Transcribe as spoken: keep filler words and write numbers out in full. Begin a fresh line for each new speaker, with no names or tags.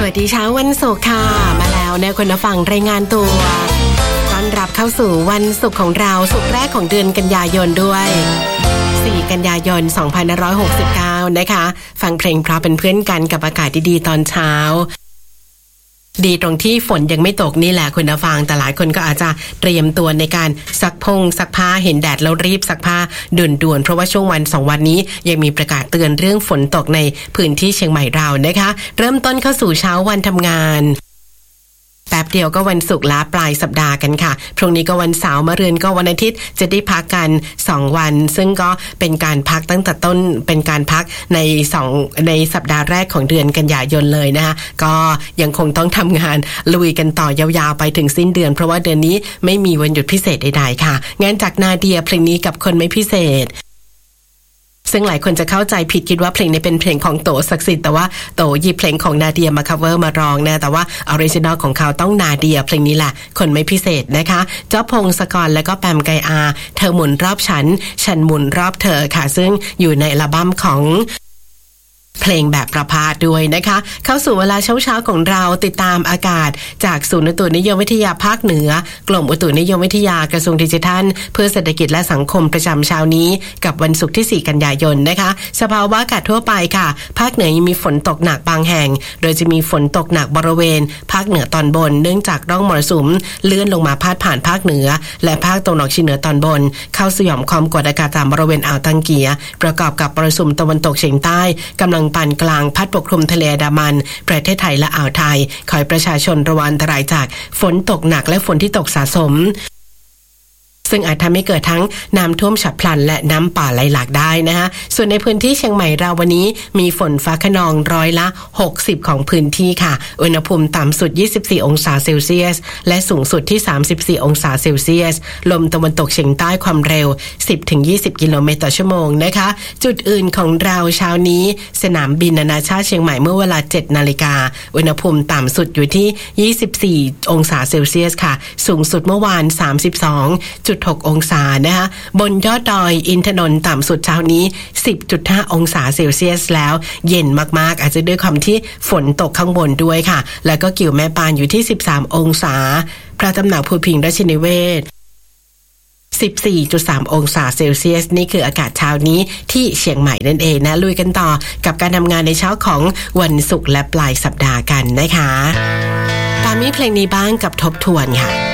วัสดีเช้าวันศุกร์ค่ะมาแล้วเนี่ยคุณผู้ฟังรายงานตัวต้อนรับเข้าสู่วันศุกร์ของเราศุกร์แรกของเดือนกันยายนด้วยสี่กันยายนสองพันห้าร้อยหกสิบเก้านะคะฟังเพลงเพราะเป็นเพื่อนกันกับอากาศดีๆตอนเช้าดีตรงที่ฝนยังไม่ตกนี่แหละคุณผู้ฟังแต่หลายคนก็อาจจะเตรียมตัวในการซักพงซักผ้าเห็นแดดแล้วรีบซักผ้าด่วนๆเพราะว่าช่วงวันสองวันนี้ยังมีประกาศเตือนเรื่องฝนตกในพื้นที่เชียงใหม่เรานะคะเริ่มต้นเข้าสู่เช้าวันทำงานแป๊บเดียวก็วันศุกร์ละปลายสัปดาห์กันค่ะพรุ่งนี้ก็วันเสาร์มะรืนก็วันอาทิตย์จะได้พักกันสองวันซึ่งก็เป็นการพักตั้งแต่ต้นเป็นการพักในสองในสัปดาห์แรกของเดือนกันยายนเลยนะคะก็ยังคงต้องทำงานลุยกันต่อยาวๆไปถึงสิ้นเดือนเพราะว่าเดือนนี้ไม่มีวันหยุดพิเศษใดๆค่ะงานจากนาเดียเพลงนี้กับคนไม่พิเศษซึ่งหลายคนจะเข้าใจผิดคิดว่าเพลงนี้เป็นเพลงของโตศักดิ์สิทธิ์แต่ว่าโตหยิบเพลงของนาเดียมาคัฟเวอร์มาร้องนะแต่ว่าออริจินอลของเขาต้องนาเดียเพลงนี้แหละคนไม่พิเศษนะคะเจ้าพงศกรและก็แปมไกอาเธอหมุนรอบฉันฉันหมุนรอบเธอค่ะซึ่งอยู่ในอัลบั้มของเพลงแบบประพาสด้วยนะคะเข้าสู่เวลาเช้าๆของเราติดตามอากาศจากศูนย์อุตุนิยมวิทยาภาคเหนือกรมอุตุนิยมวิทยากระทรวงดิจิทัลเพื่อเศรษฐกิจและสังคมประจำเช้านี้กับวันศุกร์ที่สี่กันยายนนะคะสภาวะอากาศทั่วไปค่ะภาคเหนือยังมีฝนตกหนักบางแห่งโดยจะมีฝนตกหนักบริเวณภาคเหนือตอนบนเนื่องจากร่องมรสุมเลื่อนลงมาพาดผ่านภาคเหนือและภาคตะวันออกเฉียงเหนือตอนบนเข้าสยองความกดอากาศต่ำบริเวณอ่าวตังเกียประกอบกับมรสุมตะวันตกเฉียงใต้กำลังปานกลางพัดปกคลุมทะเลอันดามันประเทศไทยและอ่าวไทยขอให้ประชาชนระวังอันตรายจากฝนตกหนักและฝนที่ตกสะสมซึ่งอาจทำให้เกิดทั้งน้ำท่วมฉับพลันและน้ำป่าไหลหลากได้นะคะส่วนในพื้นที่เชียงใหม่เราวันนี้มีฝนฟ้าคะนองร้อยละหกสิบของพื้นที่ค่ะอุณหภูมิต่ำสุดยี่สิบสี่องศาเซลเซียสและสูงสุดที่สามสิบสี่องศาเซลเซียสลมตะวันตกเฉียงใต้ความเร็ว สิบถึงยี่สิบ กิโลเมตรต่อชั่วโมงนะคะจุดอื่นของเราเช้านี้สนามบินนานาชาติเชียงใหม่เมื่อเวลา เจ็ดนาฬิกาอุณหภูมิต่ำสุดอยู่ที่ยี่สิบสี่องศาเซลเซียสค่ะสูงสุดเมื่อวานสามสิบสองจุดหกองศานะคะบนยอดดอยอินทนนท์ต่ำสุดเช้านี้ สิบจุดห้า องศาเซลเซียสแล้วเย็นมากๆอาจจะด้วยความที่ฝนตกข้างบนด้วยค่ะแล้วก็กิ่วแม่ปานอยู่ที่สิบสามองศาพระตำหนักภูพิงค์ราชนิเวศ สิบสี่จุดสาม องศาเซลเซียสนี่คืออากาศเช้านี้ที่เชียงใหม่นั่นเองนะลุยกันต่อกับการทำงานในเช้าของวันศุกร์และปลายสัปดาห์กันนะคะตามนี้เพลงนี้บ้างกับทบทวนค่ะ